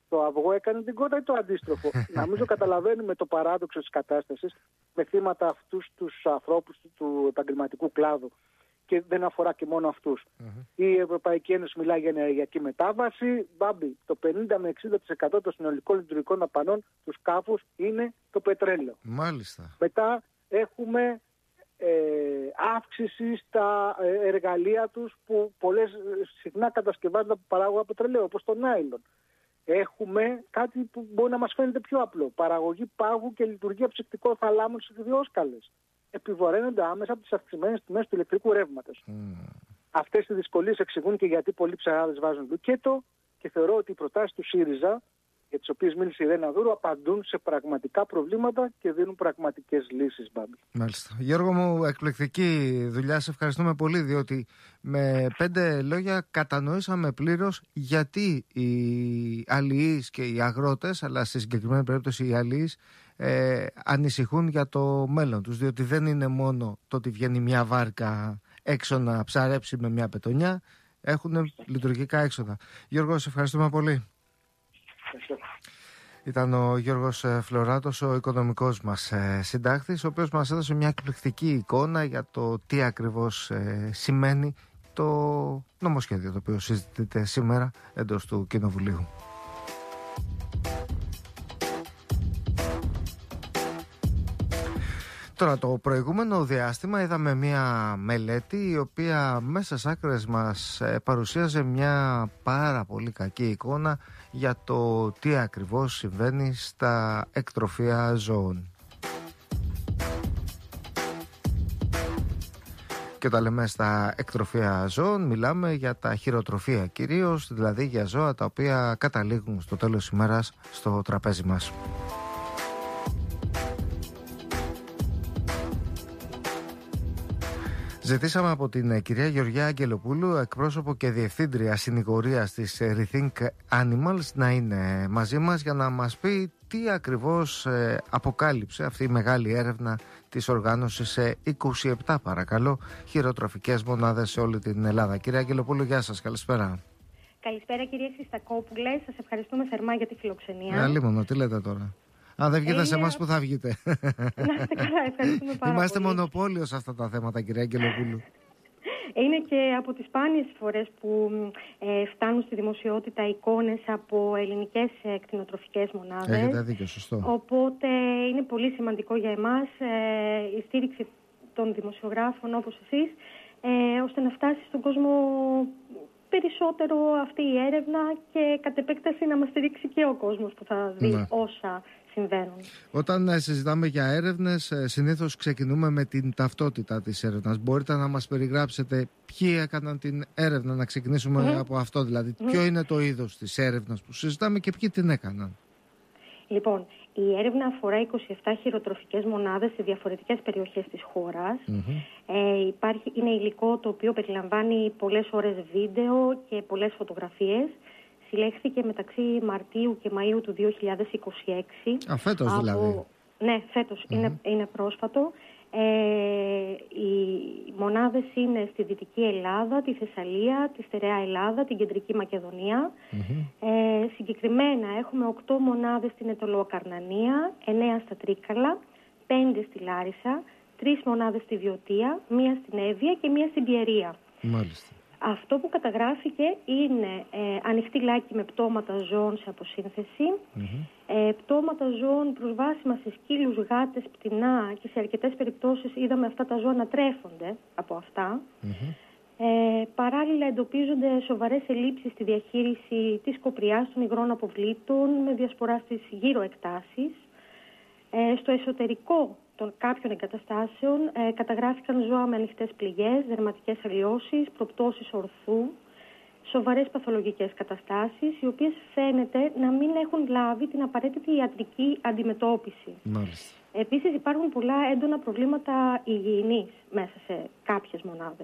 το αυγό έκανε την κότα ή το αντίστροφο. Νομίζω καταλαβαίνουμε το παράδοξο της κατάστασης με θύματα αυτούς τους ανθρώπους του επαγγελματικού κλάδου. Και δεν αφορά και μόνο αυτούς. Η Ευρωπαϊκή Ένωση μιλάει για ενεργειακή μετάβαση. Μπάμπη, το 50 με 60% των συνολικών λειτουργικών δαπανών του σκάφους είναι το πετρέλαιο. Μάλιστα. Μετά έχουμε αύξηση στα εργαλεία τους που συχνά κατασκευάζονται από παράγωγα πετρελαίου, όπως το νάιλον. Έχουμε κάτι που μπορεί να μας φαίνεται πιο απλό. Παραγωγή πάγου και λειτουργία ψυκτικών θαλάμων στις ιδιόσκαλες. Επιβαρύνονται άμεσα από τις αυξημένες τιμές του ηλεκτρικού ρεύματος. Αυτές οι δυσκολίες εξηγούν και γιατί πολλοί ψαράδες βάζουν λουκέτο και θεωρώ ότι οι προτάσεις του ΣΥΡΙΖΑ, για τις οποίες μίλησε η Ρένα Δούρου, απαντούν σε πραγματικά προβλήματα και δίνουν πραγματικές λύσεις, Μπάμπη. Μάλιστα. Γιώργο μου, εκπληκτική δουλειά. Σε ευχαριστούμε πολύ, διότι με 5 λόγια κατανοήσαμε πλήρως γιατί οι αλληλείς και οι αγρότες, αλλά στη συγκεκριμένη περίπτωση οι αλληλείς, ανησυχούν για το μέλλον τους, διότι δεν είναι μόνο το ότι βγαίνει μια βάρκα έξω να ψαρέψει με μια πετονιά, έχουν λειτουργικά έξοδα. Γιώργο, σε ευχαριστούμε πολύ. Ήταν ο Γιώργος Φλωράτος, ο οικονομικός μας συντάκτης, ο οποίος μας έδωσε μια εκπληκτική εικόνα για το τι ακριβώς σημαίνει το νομοσχέδιο το οποίο συζητείται σήμερα εντός του Κοινοβουλίου. Τώρα, το προηγούμενο διάστημα είδαμε μια μελέτη η οποία μέσα στις άκρες μας παρουσίαζε μια πάρα πολύ κακή εικόνα για το τι ακριβώς συμβαίνει στα εκτροφία ζώων. Και όταν λέμε στα εκτροφία ζώων μιλάμε για τα χειροτροφία κυρίως, δηλαδή για ζώα τα οποία καταλήγουν στο τέλος της ημέρας στο τραπέζι μας. Ζητήσαμε από την κυρία Γεωργία Αγγελοπούλου, εκπρόσωπο και διευθύντρια συνηγορίας της Rethink Animals, να είναι μαζί μας για να μας πει τι ακριβώς αποκάλυψε αυτή η μεγάλη έρευνα της οργάνωσης σε 27 παρακαλώ χειροτροφικές μονάδες σε όλη την Ελλάδα. Κυρία Αγγελοπούλου, γεια σας, καλησπέρα. Καλησπέρα κυρία Χριστακόπουλε, σας ευχαριστούμε θερμά για τη φιλοξενία. Αλίμονο, τι λέτε τώρα. Αν δεν βγείτε σε εμάς, που θα βγείτε? Να είστε καλά, ευχαριστούμε πάρα Είμαστε πολύ. μονοπόλιο σε αυτά τα θέματα, κυρία Αγγελοπούλου. Είναι και από τις σπάνιες φορές που φτάνουν στη δημοσιότητα εικόνες από ελληνικές κτηνοτροφικές μονάδες. Έχετε δίκιο, σωστό. Οπότε είναι πολύ σημαντικό για εμάς η στήριξη των δημοσιογράφων όπως εσείς, ώστε να φτάσει στον κόσμο περισσότερο αυτή η έρευνα και κατ' επέκταση να μας στηρίξει και ο κόσμος που θα δει όσα συμβαίνουν. Όταν συζητάμε για έρευνες, συνήθως ξεκινούμε με την ταυτότητα της έρευνας. Μπορείτε να μας περιγράψετε ποιοι έκαναν την έρευνα, να ξεκινήσουμε από αυτό δηλαδή. Ποιο είναι το είδος της έρευνας που συζητάμε και ποιοι την έκαναν? Λοιπόν, η έρευνα αφορά 27 χειροτροφικές μονάδες σε διαφορετικές περιοχές της χώρας. Είναι υλικό το οποίο περιλαμβάνει πολλές ώρες βίντεο και πολλές φωτογραφίες. Συλλέχθηκε μεταξύ Μαρτίου και Μαΐου του 2026. Φέτος δηλαδή. Ναι, φέτος είναι πρόσφατο. Οι μονάδες είναι στη Δυτική Ελλάδα, τη Θεσσαλία, τη Στερεά Ελλάδα, την Κεντρική Μακεδονία. Συγκεκριμένα έχουμε 8 μονάδες στην Αιτωλοακαρνανία, 9 στα Τρίκαλα, 5 στη Λάρισα, 3 μονάδες στη Βιωτία, 1 στην Εύβοια και 1 στην Πιερία. Μάλιστα. Αυτό που καταγράφηκε είναι ανοιχτή λάκη με πτώματα ζώων σε αποσύνθεση, πτώματα ζώων προσβάσιμα σε σκύλους, γάτες, πτηνά και σε αρκετές περιπτώσεις είδαμε αυτά τα ζώα να τρέφονται από αυτά. Παράλληλα εντοπίζονται σοβαρές ελλείψεις στη διαχείριση της κοπριάς των υγρών αποβλήτων με διασπορά στις γύρω εκτάσεις. Στο εσωτερικό των κάποιων εγκαταστάσεων καταγράφηκαν ζώα με ανοιχτές πληγές, δερματικές αλλοιώσεις, προπτώσεις ορθού, σοβαρές παθολογικές καταστάσεις, οι οποίες φαίνεται να μην έχουν λάβει την απαραίτητη ιατρική αντιμετώπιση. Μάλιστα. Επίσης υπάρχουν πολλά έντονα προβλήματα υγιεινής μέσα σε κάποιες μονάδες.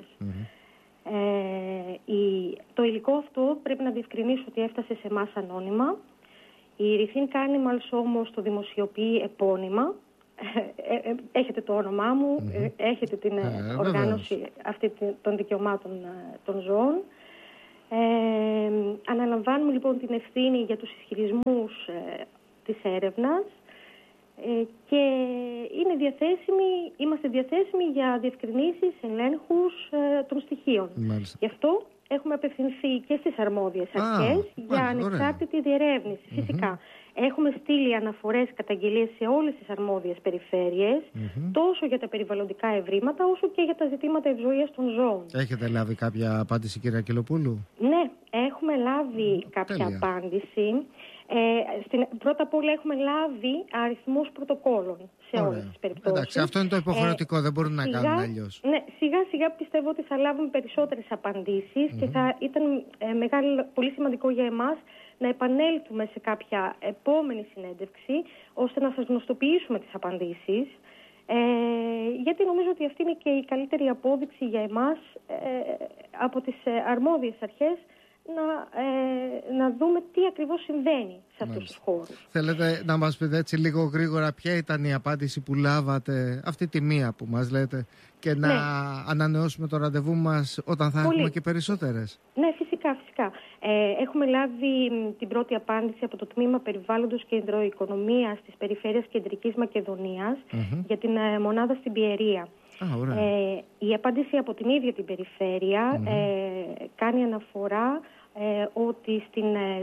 Το υλικό αυτό πρέπει να διευκρινίσω ότι έφτασε σε εμάς ανώνυμα. Η Rethink Animals όμως το δημοσιοποιεί επώνυμα. Έχετε το όνομά μου, έχετε την οργάνωση αυτή των δικαιωμάτων των ζώων. Αναλαμβάνουμε λοιπόν την ευθύνη για τους ισχυρισμούς της έρευνας και είμαστε διαθέσιμοι για διευκρινήσεις, ελέγχους των στοιχείων. Μάλιστα. Γι' αυτό έχουμε απευθυνθεί και στις αρμόδιες αρχές για ανεξάρτητη διερεύνηση. Φυσικά. Έχουμε στείλει αναφορές, καταγγελίες σε όλες τις αρμόδιες περιφέρειες, τόσο για τα περιβαλλοντικά ευρήματα, όσο και για τα ζητήματα ευζοίας των ζώων. Έχετε λάβει κάποια απάντηση, κυρία Αγγελοπούλου? Ναι, έχουμε λάβει κάποια απάντηση. Πρώτα απ' όλα έχουμε λάβει αριθμούς πρωτοκόλων σε όλες τις περιπτώσεις. Εντάξει, αυτό είναι το υποχρεωτικό, δεν μπορούν να κάνουν αλλιώς. Ναι, σιγά σιγά πιστεύω ότι θα λάβουμε περισσότερες απαντήσεις και θα ήταν πολύ σημαντικό για εμάς να επανέλθουμε σε κάποια επόμενη συνέντευξη ώστε να σας γνωστοποιήσουμε τις απαντήσεις, γιατί νομίζω ότι αυτή είναι και η καλύτερη απόδειξη για εμάς από τις αρμόδιες αρχές να δούμε τι ακριβώς συμβαίνει σε αυτούς τους χώρους. Θέλετε να μας πείτε έτσι λίγο γρήγορα ποια ήταν η απάντηση που λάβατε, αυτή τη μία που μας λέτε, και να ανανεώσουμε το ραντεβού μας όταν θα έχουμε και περισσότερες? Ναι, φυσικά. Έχουμε λάβει την πρώτη απάντηση από το Τμήμα Περιβάλλοντος και Υδροοικονομίας της Περιφέρειας Κεντρικής Μακεδονίας για την μονάδα στην Πιερία. Η απάντηση από την ίδια την περιφέρεια κάνει αναφορά ότι στην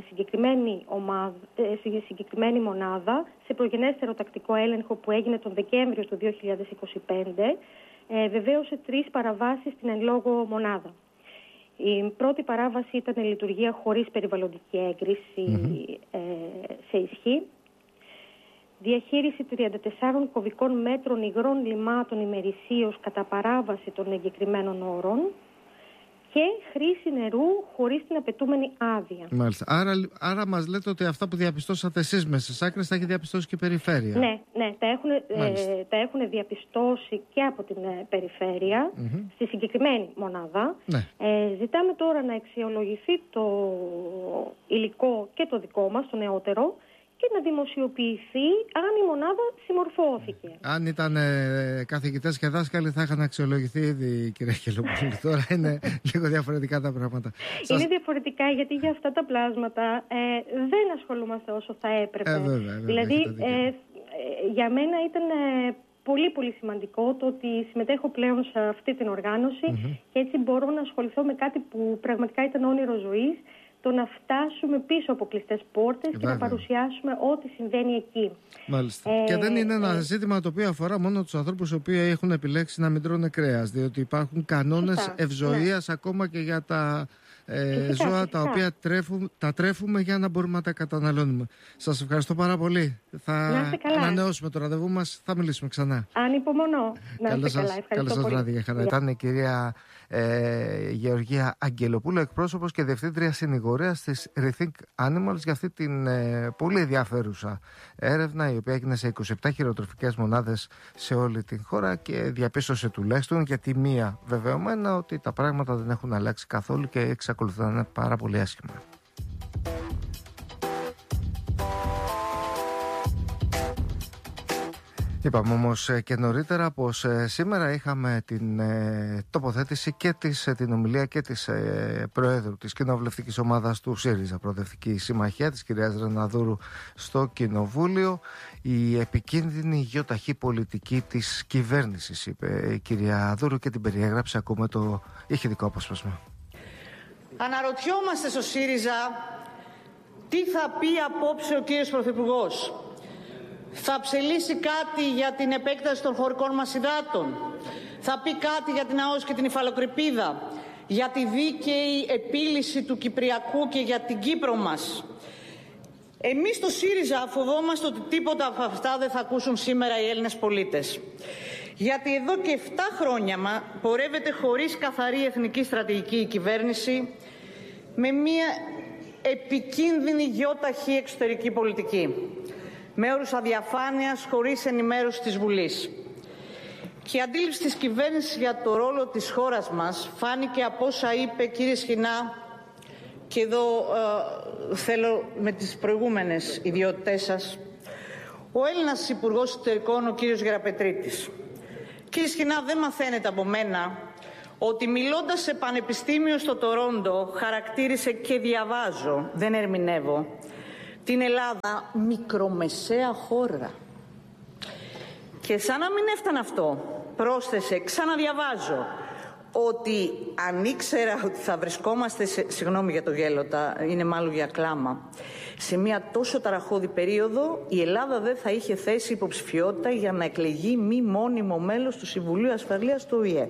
συγκεκριμένη μονάδα, σε προγενέστερο τακτικό έλεγχο που έγινε τον Δεκέμβριο του 2025, βεβαίωσε 3 παραβάσεις στην εν λόγω μονάδα. Η πρώτη παράβαση ήταν λειτουργία χωρίς περιβαλλοντική έγκριση σε ισχύ, διαχείριση 34 κωβικών μέτρων υγρών λιμάτων ημερησίως κατά παράβαση των εγκεκριμένων όρων και χρήση νερού χωρίς την απαιτούμενη άδεια. Μάλιστα. Άρα μας λέτε ότι αυτά που διαπιστώσατε εσείς μέσα στις άκρες τα έχει διαπιστώσει και η περιφέρεια. Ναι, τα έχουν διαπιστώσει και από την περιφέρεια στη συγκεκριμένη μονάδα. Ζητάμε τώρα να αξιολογηθεί το υλικό και το δικό μας, το νεότερο, και να δημοσιοποιηθεί αν η μονάδα συμμορφώθηκε. Αν ήταν καθηγητές και δάσκαλοι θα είχαν αξιολογηθεί ήδη, κυρία Αγγελοπούλου. Τώρα είναι λίγο διαφορετικά τα πράγματα. Είναι διαφορετικά γιατί για αυτά τα πλάσματα δεν ασχολούμαστε όσο θα έπρεπε. Βέβαια, δηλαδή για μένα ήταν πολύ πολύ σημαντικό το ότι συμμετέχω πλέον σε αυτή την οργάνωση και έτσι μπορώ να ασχοληθώ με κάτι που πραγματικά ήταν όνειρο ζωής, το να φτάσουμε πίσω από κλειστές πόρτες και να παρουσιάσουμε ό,τι συμβαίνει εκεί. Μάλιστα. Και δεν είναι ένα ζήτημα το οποίο αφορά μόνο τους ανθρώπους οι οποίοι έχουν επιλέξει να μην τρώνε κρέας, διότι υπάρχουν κανόνες ευζοίας ακόμα και για τα ζώα τα οποία τρέφουμε για να μπορούμε να τα καταναλώνουμε. Σας ευχαριστώ πάρα πολύ. Θα ανανεώσουμε το ραντεβού μας, θα μιλήσουμε ξανά. Ανυπομονώ. Καλό σας βράδυ για χαρά. Ήταν η κυρία Γεωργία Αγγελοπούλου, εκπρόσωπος και διευθύντρια συνηγορίας της Rethink Animals, για αυτή την πολύ ενδιαφέρουσα έρευνα, η οποία έγινε σε 27 χειροτροφικές μονάδες σε όλη την χώρα και διαπίστωσε τουλάχιστον για τη μία βεβαιωμένα ότι τα πράγματα δεν έχουν αλλάξει καθόλου και εξακολουθούν να είναι πάρα πολύ άσχημα. Είπαμε όμως και νωρίτερα πως σήμερα είχαμε την τοποθέτηση και την ομιλία και της Προέδρου της Κοινοβουλευτικής Ομάδας του ΣΥΡΙΖΑ, Προοδευτική Συμμαχία, της κυρίας Ρεναδούρου, στο Κοινοβούλιο. Η επικίνδυνη γεωταχή πολιτική της κυβέρνησης, είπε η κυρία Δούρου, και την περιέγραψε. Ακούμε το ηχητικό απόσπασμα. Αναρωτιόμαστε στο ΣΥΡΙΖΑ τι θα πει απόψε ο κύριος Πρωθυπουργός. Θα ψελίσει κάτι για την επέκταση των χωρικών μας υδάτων. Θα πει κάτι για την ΑΟΣ και την υφαλοκρηπίδα. Για τη δίκαιη επίλυση του Κυπριακού και για την Κύπρο μας. Εμείς στο ΣΥΡΙΖΑ φοβόμαστε ότι τίποτα από αυτά δεν θα ακούσουν σήμερα οι Έλληνες πολίτες. Γιατί εδώ και 7 χρόνια πορεύεται χωρίς καθαρή εθνική στρατηγική η κυβέρνηση, με μια επικίνδυνη γεώταχη εξωτερική πολιτική, με όρους αδιαφάνειας, χωρίς ενημέρωση της Βουλής. Και η αντίληψη της κυβέρνησης για το ρόλο της χώρας μας φάνηκε από όσα είπε, κύριε Σχοινά, και εδώ θέλω με τις προηγούμενες ιδιότητές σας, ο Έλληνας Υπουργός Εσωτερικών, ο κύριος Γεραπετρίτης. Κύριε Σχοινά, δεν μαθαίνετε από μένα ότι μιλώντας σε πανεπιστήμιο στο Τορόντο χαρακτήρισε, και διαβάζω, δεν ερμηνεύω, την Ελλάδα μικρομεσαία χώρα. Και σαν να μην έφτανε αυτό, πρόσθεσε, ξαναδιαβάζω, ότι αν ήξερα ότι θα βρισκόμαστε, συγγνώμη για το γέλο, είναι μάλλον για κλάμα, σε μια τόσο ταραχώδη περίοδο, η Ελλάδα δεν θα είχε θέσει υποψηφιότητα για να εκλεγεί μη μόνιμο μέλος του Συμβουλίου Ασφαλείας του ΟΗΕ.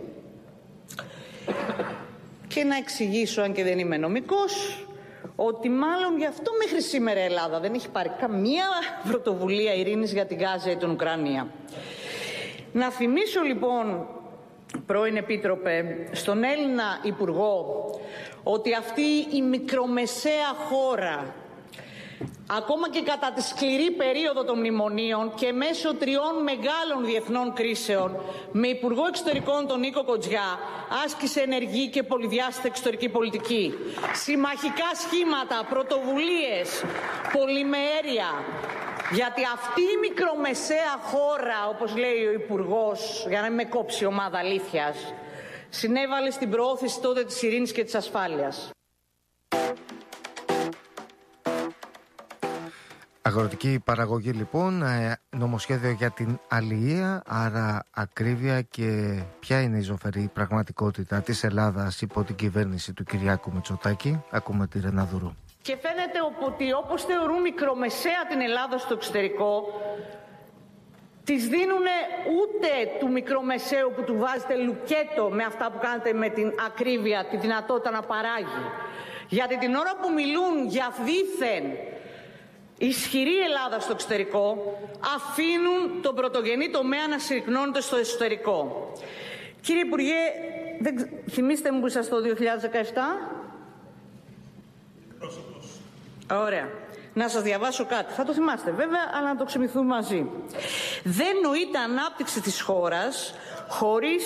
Και να εξηγήσω, αν και δεν είμαι νομικός, ότι μάλλον γι' αυτό μέχρι σήμερα η Ελλάδα δεν έχει πάρει καμία πρωτοβουλία ειρήνης για την Γάζα ή την Ουκρανία. Να θυμίσω λοιπόν, πρώην Επίτροπε, στον Έλληνα Υπουργό, ότι αυτή η μικρομεσαία χώρα, ακόμα και κατά τη σκληρή περίοδο των μνημονίων και μέσω 3 μεγάλων διεθνών κρίσεων, με Υπουργό Εξωτερικών τον Νίκο Κοντζιά, άσκησε ενεργή και πολυδιάστατη εξωτερική πολιτική. Συμμαχικά σχήματα, πρωτοβουλίες, πολυμέρεια. Γιατί αυτή η μικρομεσαία χώρα, όπως λέει ο Υπουργός, για να μην με κόψει η ομάδα αλήθειας, συνέβαλε στην προώθηση τότε της ειρήνης και της ασφάλειας. Αγροτική παραγωγή λοιπόν, νομοσχέδιο για την αλληλεία, άρα ακρίβεια. Και ποια είναι η ζωφερή πραγματικότητα της Ελλάδας υπό την κυβέρνηση του Κυριάκου Μητσοτάκη? Ακούμε τη Ρεναδουρού. Και φαίνεται ότι όπως θεωρούν μικρομεσαία την Ελλάδα στο εξωτερικό, τις δίνουν ούτε του μικρομεσαίου που του βάζετε λουκέτο με αυτά που κάνετε με την ακρίβεια, τη δυνατότητα να παράγει. Γιατί την ώρα που μιλούν για δήθεν ισχυρή Ελλάδα στο εξωτερικό, αφήνουν τον πρωτογενή τομέα να συρρυκνώνεται στο εσωτερικό. Κύριε Υπουργέ, θυμίστε μου που είσαστε το 2017. Ωραία. Να σας διαβάσω κάτι. Θα το θυμάστε βέβαια, αλλά να το ξεμηθούμε μαζί. Δεν νοείται ανάπτυξη της χώρας χωρίς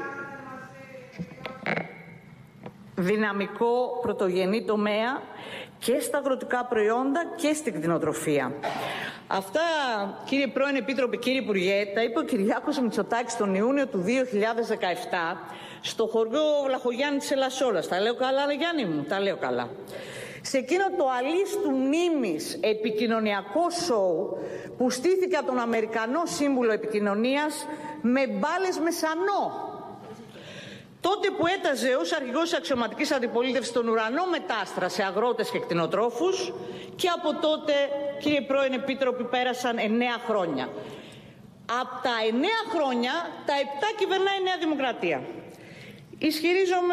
δυναμικό πρωτογενή τομέα και στα αγροτικά προϊόντα και στην κτηνοτροφία. Αυτά, κύριε πρώην Επίτροπε, κύριε Υπουργέ, τα είπε ο Κυριάκος Μητσοτάκης τον Ιούνιο του 2017 στο χωριό Βλαχογιάννη της Ελασσόλας. Τα λέω καλά, Γιάννη μου? Τα λέω καλά. Σε εκείνο το αλής του μνήμης επικοινωνιακό σοου που στήθηκε από τον Αμερικανό Σύμβουλο Επικοινωνίας με μπάλες μεσανό. Τότε που έταζε ως αρχηγός αξιωματικής αντιπολίτευσης στον ουρανό μετάστρα σε αγρότες και κτηνοτρόφους, και από τότε, κύριε πρώην Επίτροπη, πέρασαν 9 χρόνια. Από τα 9 χρόνια, τα 7 κυβερνάει η Νέα Δημοκρατία. Ισχυρίζομαι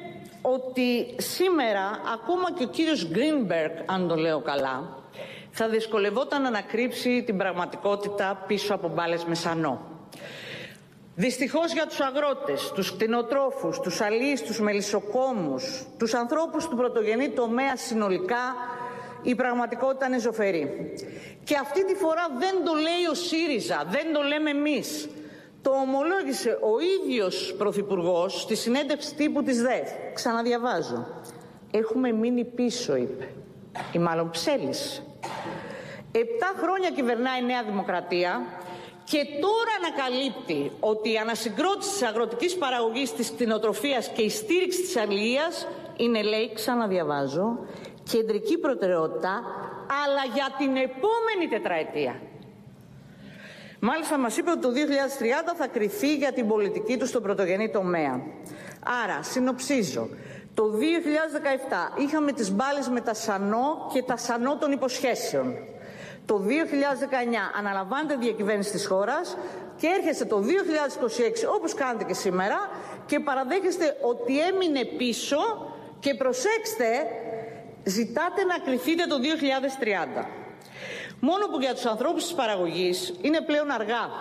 ότι σήμερα ακόμα και ο κύριος Γκρίνμπεργκ, αν το λέω καλά, θα δυσκολευόταν να ανακρύψει την πραγματικότητα πίσω από μπάλες μεσανό. Δυστυχώς για τους αγρότες, τους κτηνοτρόφους, τους αλείς, τους μελισσοκόμους, τους ανθρώπους του πρωτογενή τομέα συνολικά, η πραγματικότητα είναι ζωφερή. Και αυτή τη φορά δεν το λέει ο ΣΥΡΙΖΑ, δεν το λέμε εμείς. Το ομολόγησε ο ίδιος Πρωθυπουργός στη συνέντευξη τύπου της ΔΕΘ. Ξαναδιαβάζω. Έχουμε μείνει πίσω, είπε. Ή μάλλον ψέλισε. 7 χρόνια κυβερνάει η Νέα Δημοκρατία και τώρα ανακαλύπτει ότι η ανασυγκρότηση της αγροτικής παραγωγής, της κτηνοτροφίας και η στήριξη της αλληλείας είναι, λέει, ξαναδιαβάζω, κεντρική προτεραιότητα, αλλά για την επόμενη τετραετία. Μάλιστα μας είπε ότι το 2030 θα κριθεί για την πολιτική του στον πρωτογενή τομέα. Άρα, συνοψίζω, το 2017 είχαμε τις μπάλες με τα σανό και τα σανό των υποσχέσεων. Το 2019 αναλαμβάνετε διακυβέρνηση της χώρας και έρχεστε το 2026, όπως κάνετε και σήμερα, και παραδέχεστε ότι έμεινε πίσω και προσέξτε, ζητάτε να κριθείτε το 2030. Μόνο που για τους ανθρώπους της παραγωγής είναι πλέον αργά.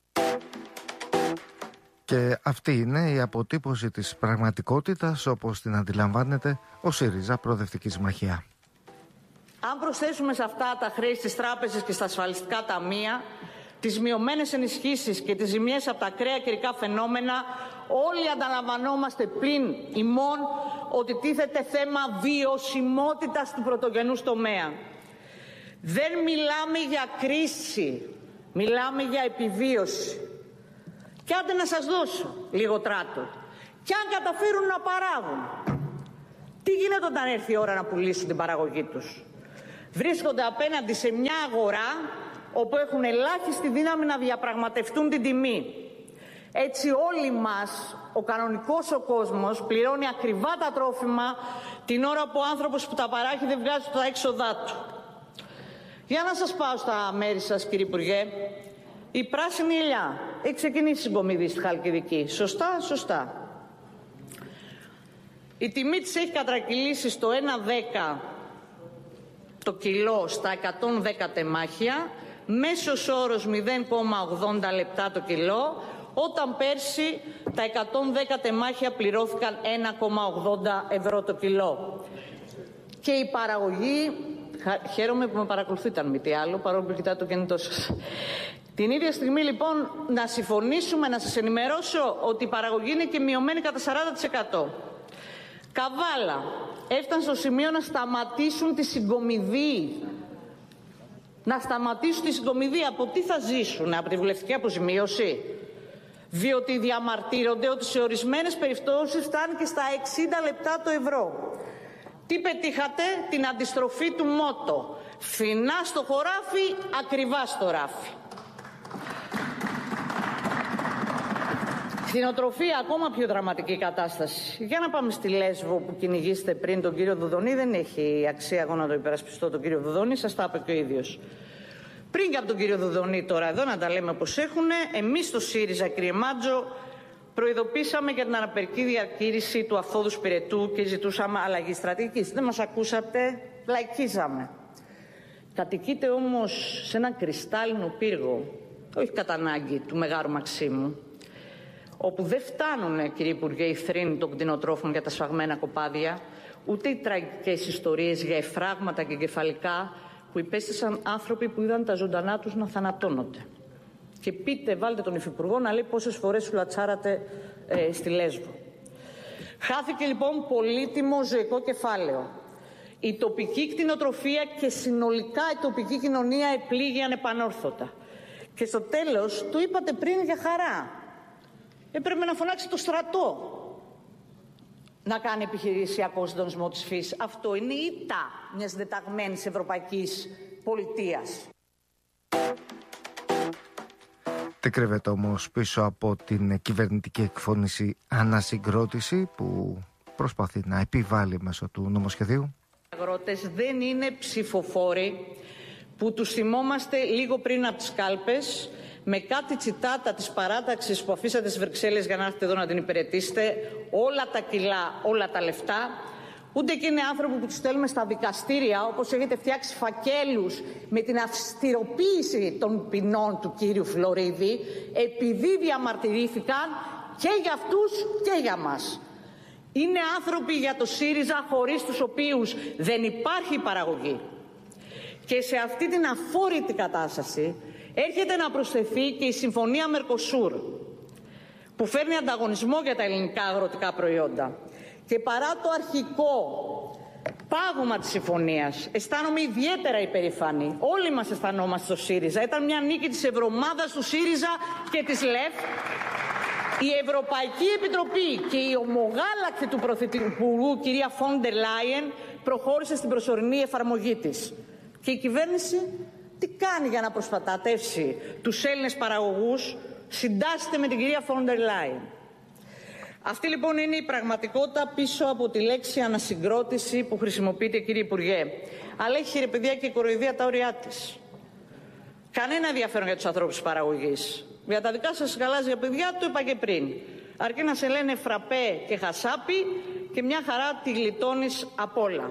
Και αυτή είναι η αποτύπωση της πραγματικότητας όπως την αντιλαμβάνεται ο ΣΥΡΙΖΑ Προοδευτική Συμμαχία. Αν προσθέσουμε σε αυτά τα χρέη στις τράπεζες και στα ασφαλιστικά ταμεία, τις μειωμένες ενισχύσεις και τις ζημιές από τα ακραία καιρικά φαινόμενα, όλοι ανταλαμβανόμαστε πλην ημών ότι τίθεται θέμα βιωσιμότητας του πρωτογενούς τομέα. Δεν μιλάμε για κρίση, μιλάμε για επιβίωση. Και άντε να σας δώσω λίγο τράτο. Και αν καταφέρουν να παράγουν, τι γίνεται όταν έρθει η ώρα να πουλήσουν την παραγωγή τους? Βρίσκονται απέναντι σε μια αγορά όπου έχουν ελάχιστη δύναμη να διαπραγματευτούν την τιμή. Έτσι όλοι μας, ο κανονικός ο κόσμος, πληρώνει ακριβά τα τρόφιμα την ώρα που ο άνθρωπος που τα παράγει δεν βγάζει τα έξοδά του. Για να σας πάω στα μέρη σας, κύριε Υπουργέ. Η πράσινη ελιά έχει ξεκινήσει συγκομιδή στη Χαλκιδική. Σωστά, σωστά. Η τιμή της έχει κατρακυλήσει στο 1,10 το κιλό στα 110 τεμάχια, μέσος όρος 0,80 λεπτά το κιλό, όταν πέρσι τα 110 τεμάχια πληρώθηκαν 1,80 ευρώ το κιλό. Και η παραγωγή, χαίρομαι που με παρακολουθείτε αν μη τι άλλο, παρόλο που κοιτάτε το κινητό σας. Την ίδια στιγμή λοιπόν να συμφωνήσουμε, να σας ενημερώσω ότι η παραγωγή είναι και μειωμένη κατά 40%. Καβάλα, έφτανε στο σημείο να σταματήσουν τη συγκομιδή. Να σταματήσουν τη συγκομιδή. Από τι θα ζήσουν? Από τη βουλευτική αποζημίωση? Διότι διαμαρτύρονται ότι σε ορισμένες περιπτώσεις φτάνει και στα 60 λεπτά το ευρώ. Τι πετύχατε? Την αντιστροφή του μότο. Φθηνά στο χωράφι, ακριβά στο ράφι. Κτηνοτροφία, ακόμα πιο δραματική κατάσταση. Για να πάμε στη Λέσβο που κυνηγήσετε πριν τον κύριο Δουδονή. Δεν έχει αξία εγώ να το υπερασπιστώ τον κύριο Δουδονή, σας τα είπε και ο ίδιος. Πριν και από τον κύριο Δουδονή τώρα εδώ, να τα λέμε όπως έχουνε, εμείς στο ΣΥΡΙΖΑ, κύριε Μάτζο, προειδοποίησαμε για την αναπερική διακήρυξη του αφόδους πυρετού και ζητούσαμε αλλαγή στρατηγικής. Δεν μας ακούσατε, λαϊκίζαμε. Κατοικείτε όμως σε έναν κρυστάλλινο πύργο, όχι κατά ανάγκη του Μεγάρου Μαξίμου, όπου δεν φτάνουν, κύριε Υπουργέ, οι θρήνοι των κτηνοτρόφων για τα σφαγμένα κοπάδια, ούτε οι τραγικές ιστορίες για εφράγματα και κεφαλικά που υπέστησαν άνθρωποι που είδαν τα ζωντανά τους να θανατώνονται. Και πείτε, βάλτε τον Υφυπουργό να λέει πόσες φορές σουλατσάρατε στη Λέσβο. Χάθηκε λοιπόν πολύτιμο ζωικό κεφάλαιο. Η τοπική κτηνοτροφία και συνολικά η τοπική κοινωνία επλήγει ανεπανόρθωτα. Και στο τέλος, το είπατε πριν για χαρά, έπρεπε να φωνάξει το στρατό να κάνει επιχειρησιακό συντονισμό της φύσης. Αυτό είναι η ήττα μιας δεταγμένης ευρωπαϊκής πολιτείας. Τι κρύβεται όμως πίσω από την κυβερνητική εκφώνηση ανασυγκρότηση που προσπαθεί να επιβάλλει μέσω του νομοσχεδίου? Οι αγρότες δεν είναι ψηφοφόροι που τους θυμόμαστε λίγο πριν από τις κάλπες με κάτι τσιτάτα της παράταξης που αφήσατε στις Βρυξέλλες για να έρθετε εδώ να την υπηρετήσετε, όλα τα κιλά, όλα τα λεφτά. Ούτε και είναι άνθρωποι που τους στέλνουμε στα δικαστήρια, όπως έχετε φτιάξει φακέλους με την αυστηροποίηση των ποινών του κύριου Φλωρίδη, επειδή διαμαρτυρήθηκαν και για αυτούς και για μας. Είναι άνθρωποι για το ΣΥΡΙΖΑ χωρίς τους οποίους δεν υπάρχει παραγωγή. Και σε αυτή την αφόρητη κατάσταση έρχεται να προσθεθεί και η Συμφωνία Μερκοσούρ, που φέρνει ανταγωνισμό για τα ελληνικά αγροτικά προϊόντα. Και παρά το αρχικό πάγωμα της συμφωνίας, αισθάνομαι ιδιαίτερα υπερήφανη. Όλοι μας αισθανόμαστε στο ΣΥΡΙΖΑ. Ήταν μια νίκη της Ευρωομάδας του ΣΥΡΙΖΑ και της ΛΕΦ. Η Ευρωπαϊκή Επιτροπή και η ομογάλακτη του Πρωθυπουργού, κυρία Φόντερ Λάιεν, προχώρησε στην προσωρινή εφαρμογή της. Και η κυβέρνηση τι κάνει για να προσπατατεύσει τους Έλληνες παραγωγούς? Συντάσσεται με την κυρία Φόντερ Λάιεν. Αυτή λοιπόν είναι η πραγματικότητα πίσω από τη λέξη ανασυγκρότηση που χρησιμοποιείτε, κύριε Υπουργέ. Αλλά έχει, ρε παιδιά, και η κοροϊδία τα όρια της. Κανένα ενδιαφέρον για τους ανθρώπους της παραγωγής. Για τα δικά σας γαλάζια παιδιά, το είπα και πριν. Αρκεί να σε λένε φραπέ και χασάπι και μια χαρά τη γλιτώνεις απ' όλα.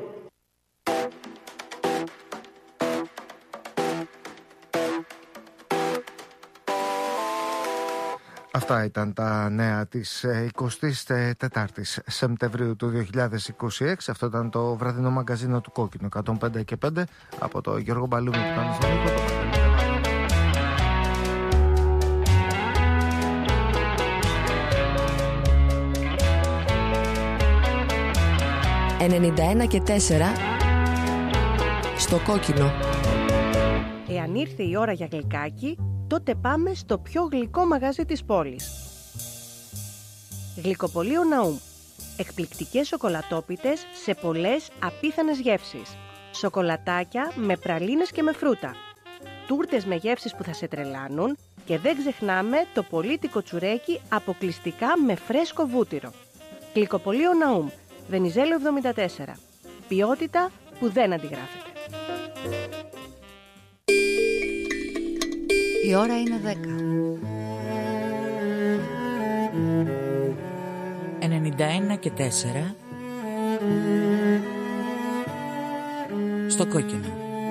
Αυτά ήταν τα νέα της 24ης Σεπτεμβρίου του 2026. Αυτό ήταν το βραδινό μαγκαζίνο του Κόκκινου 105 και 5 από το Γιώργο Μπαλούμη που ήταν στο μικρό. 91 και 4 στο Κόκκινο. Εάν ήρθε η ώρα για γλυκάκι, τότε πάμε στο πιο γλυκό μαγαζί της πόλης. Γλυκοπωλείο Ναούμ. Εκπληκτικές σοκολατόπιτες σε πολλές απίθανες γεύσεις. Σοκολατάκια με πραλίνες και με φρούτα. Τούρτες με γεύσεις που θα σε τρελάνουν και δεν ξεχνάμε το πολύτικο τσουρέκι αποκλειστικά με φρέσκο βούτυρο. Γλυκοπωλείο Ναούμ, Βενιζέλο 74. Ποιότητα που δεν αντιγράφεται. Η ώρα είναι 10. 91 και 4 στο κόκκινο.